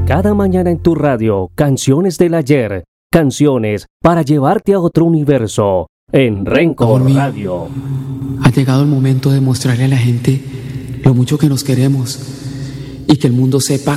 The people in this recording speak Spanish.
Cada mañana en tu radio, canciones del ayer, canciones para llevarte a otro universo, en Rencor Radio. Ha llegado el momento de mostrarle a la gente lo mucho que nos queremos y que el mundo sepa